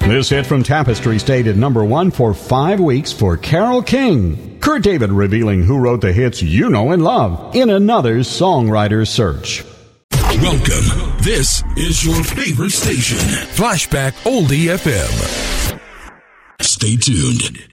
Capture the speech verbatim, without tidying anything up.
This hit from Tapestry stayed at number one for five weeks for Carole King. Kurt David revealing who wrote the hits you know and love in another songwriter search. Welcome. This is your favorite station, Flashback Oldie F M. Stay tuned.